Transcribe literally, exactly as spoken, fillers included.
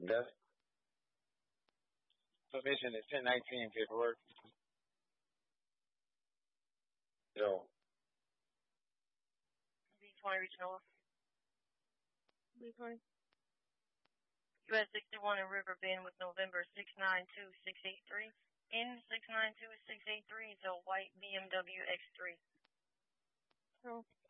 That's submission is ten nineteen paperwork. Yo, B twenty regional. B twenty. U S sixty-one in Riverbend with November six nine two six eight three. N six nine two six eight three is a white B M W X three. Oh.